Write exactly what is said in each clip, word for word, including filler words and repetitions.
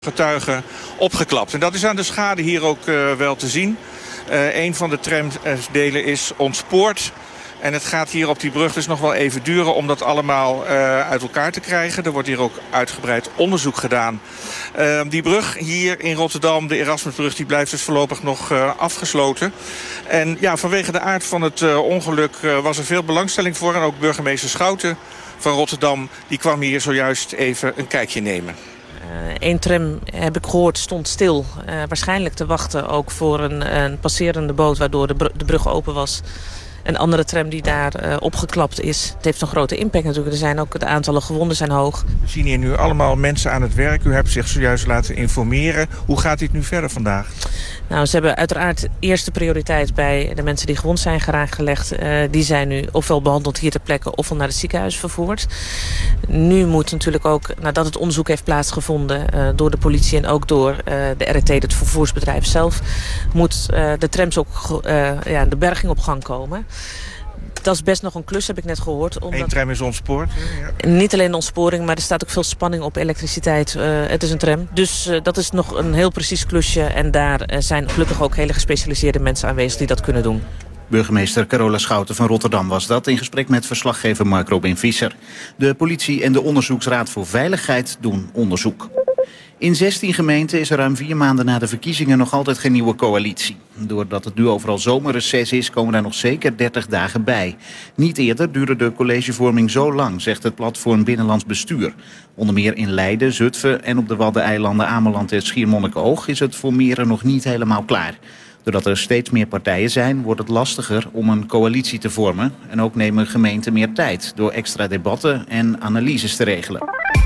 getuigen opgeklapt. En dat is aan de schade hier ook uh, wel te zien. Uh, een van de tramdelen is ontspoord. En het gaat hier op die brug dus nog wel even duren om dat allemaal uh, uit elkaar te krijgen. Er wordt hier ook uitgebreid onderzoek gedaan. Uh, die brug hier in Rotterdam, de Erasmusbrug, die blijft dus voorlopig nog uh, afgesloten. En ja, vanwege de aard van het uh, ongeluk uh, was er veel belangstelling voor. En ook burgemeester Schouten van Rotterdam, die kwam hier zojuist even een kijkje nemen. Eén uh, tram, heb ik gehoord, stond stil. Uh, waarschijnlijk te wachten ook voor een, een passerende boot, waardoor de, br- de brug open was. Een andere tram die daar uh, opgeklapt is. Het heeft een grote impact natuurlijk. Er zijn ook de aantallen gewonden zijn hoog. We zien hier nu allemaal mensen aan het werk. U hebt zich zojuist laten informeren. Hoe gaat dit nu verder vandaag? Nou, ze hebben uiteraard eerste prioriteit bij de mensen die gewond zijn geraakt gelegd. Uh, die zijn nu ofwel behandeld hier ter plekke ofwel naar het ziekenhuis vervoerd. Nu moet natuurlijk ook, nadat het onderzoek heeft plaatsgevonden uh, door de politie en ook door uh, de R T, het vervoersbedrijf zelf, moet uh, de trams ook uh, ja, de berging op gang komen. Dat is best nog een klus, heb ik net gehoord. Omdat Eén tram is ontspoord? Ja. Niet alleen ontsporing, maar er staat ook veel spanning op elektriciteit. Uh, het is een tram. Dus uh, dat is nog een heel precies klusje. En daar uh, zijn gelukkig ook hele gespecialiseerde mensen aanwezig die dat kunnen doen. Burgemeester Carola Schouten van Rotterdam was dat in gesprek met verslaggever Mark Robin Visser. De politie en de Onderzoeksraad voor Veiligheid doen onderzoek. In zestien gemeenten is er ruim vier maanden na de verkiezingen nog altijd geen nieuwe coalitie. Doordat het nu overal zomerreces is, komen daar nog zeker dertig dagen bij. Niet eerder duurde de collegevorming zo lang, zegt het platform Binnenlands Bestuur. Onder meer in Leiden, Zutphen en op de Waddeneilanden Ameland en Schiermonnikoog is het formeren nog niet helemaal klaar. Doordat er steeds meer partijen zijn, wordt het lastiger om een coalitie te vormen. En ook nemen gemeenten meer tijd door extra debatten en analyses te regelen.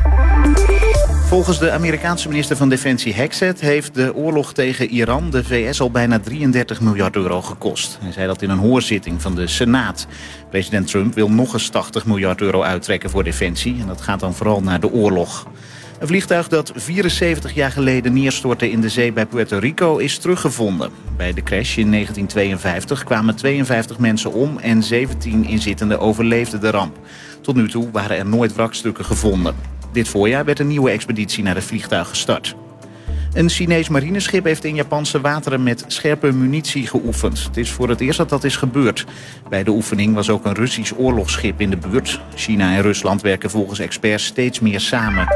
Volgens de Amerikaanse minister van Defensie Hexet heeft de oorlog tegen Iran de V S al bijna drieëndertig miljard euro gekost. Hij zei dat in een hoorzitting van de Senaat. President Trump wil nog eens tachtig miljard euro uittrekken voor defensie. En dat gaat dan vooral naar de oorlog. Een vliegtuig dat vierenzeventig jaar geleden neerstortte in de zee bij Puerto Rico is teruggevonden. Bij de crash in negentien tweeënvijftig kwamen tweeënvijftig mensen om en zeventien inzittenden overleefden de ramp. Tot nu toe waren er nooit wrakstukken gevonden. Dit voorjaar werd een nieuwe expeditie naar het vliegtuig gestart. Een Chinees marineschip heeft in Japanse wateren met scherpe munitie geoefend. Het is voor het eerst dat dat is gebeurd. Bij de oefening was ook een Russisch oorlogsschip in de buurt. China en Rusland werken volgens experts steeds meer samen.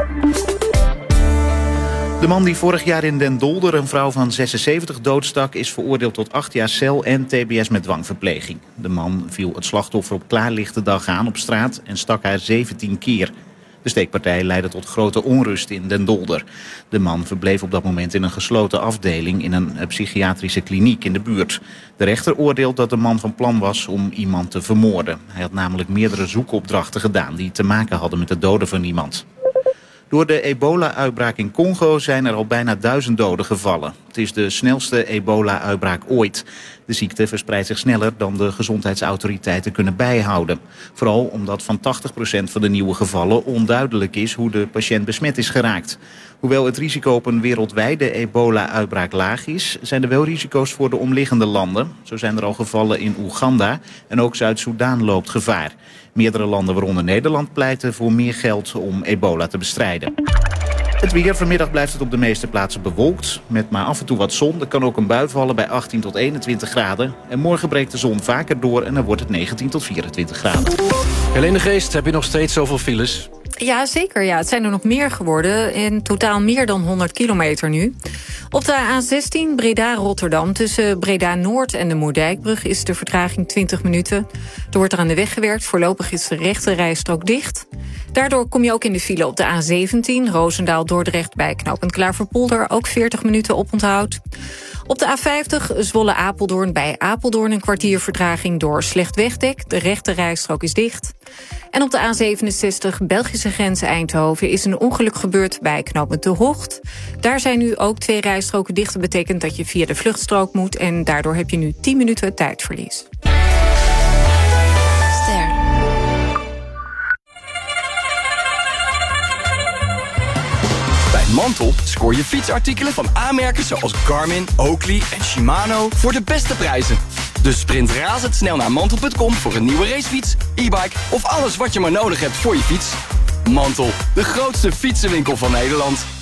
De man die vorig jaar in Den Dolder een vrouw van zesenzeventig doodstak is veroordeeld tot acht jaar cel en T B S met dwangverpleging. De man viel het slachtoffer op klaarlichte dag aan op straat en stak haar zeventien keer. De steekpartij leidde tot grote onrust in Den Dolder. De man verbleef op dat moment in een gesloten afdeling in een psychiatrische kliniek in de buurt. De rechter oordeelt dat de man van plan was om iemand te vermoorden. Hij had namelijk meerdere zoekopdrachten gedaan die te maken hadden met het doden van iemand. Door de ebola-uitbraak in Congo zijn er al bijna duizend doden gevallen. Het is de snelste ebola-uitbraak ooit. De ziekte verspreidt zich sneller dan de gezondheidsautoriteiten kunnen bijhouden. Vooral omdat van tachtig procent van de nieuwe gevallen onduidelijk is hoe de patiënt besmet is geraakt. Hoewel het risico op een wereldwijde ebola-uitbraak laag is, zijn er wel risico's voor de omliggende landen. Zo zijn er al gevallen in Oeganda en ook Zuid-Soedan loopt gevaar. Meerdere landen, waaronder Nederland, pleiten voor meer geld om ebola te bestrijden. Het weer. Vanmiddag blijft het op de meeste plaatsen bewolkt. Met maar af en toe wat zon. Er kan ook een bui vallen bij achttien tot eenentwintig graden. En morgen breekt de zon vaker door en dan wordt het negentien tot vierentwintig graden. Helene de Geest, heb je nog steeds zoveel files? Ja, zeker. Ja. Het zijn er nog meer geworden. In totaal meer dan honderd kilometer nu. Op de A zestien Breda-Rotterdam tussen Breda-Noord en de Moerdijkbrug is de vertraging twintig minuten. Er wordt er aan de weg gewerkt. Voorlopig is de rechte rijstrook dicht. Daardoor kom je ook in de file op de A zeventien Roosendaal-Dordrecht bij knooppunt Klaverpolder. Ook veertig minuten oponthoud. Op de A vijftig Zwolle-Apeldoorn bij Apeldoorn een kwartier vertraging door slecht wegdek. De rechte rijstrook is dicht. En op de A zevenenzestig Belgische grens Eindhoven is een ongeluk gebeurd bij knooppunt De Hocht. Daar zijn nu ook twee rijstroken dicht. Dat betekent dat je via de vluchtstrook moet en daardoor heb je nu tien minuten tijdverlies. Ster. Bij Mantel scoor je fietsartikelen van aanmerken zoals Garmin, Oakley en Shimano voor de beste prijzen. Dus sprint razendsnel naar mantel punt com voor een nieuwe racefiets, e-bike of alles wat je maar nodig hebt voor je fiets. Mantel, de grootste fietsenwinkel van Nederland.